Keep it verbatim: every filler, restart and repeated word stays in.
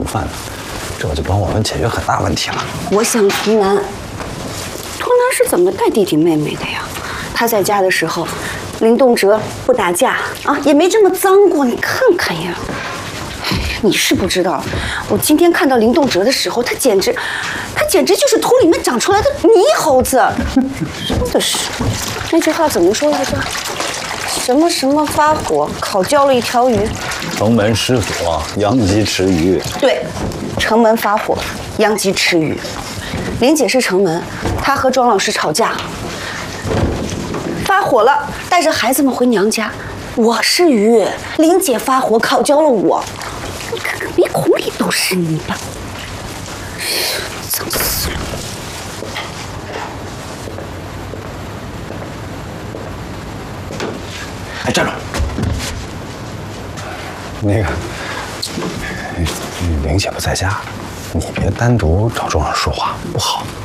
午饭呢，这就帮我们解决很大问题了。 我想图南，图南是怎么带弟弟妹妹的呀？他在家的时候，林动辄不打架啊，也没这么脏过，你看看呀。你是不知道，我今天看到林动辄的时候，他简直，他简直就是土里面长出来的猕猴子，真的是。那句话怎么说来着？什么什么发火，烤焦了一条鱼。 城门失火，殃及池鱼。 对，城门发火，殃及池鱼。林姐是城门，她和庄老师吵架，发火了，带着孩子们回娘家。我是鱼，林姐发火烤焦了我。你看看鼻孔里都是泥巴，脏死了。 哎，站住！那个，玲姐不在家，你别单独找庄老师说话，不好。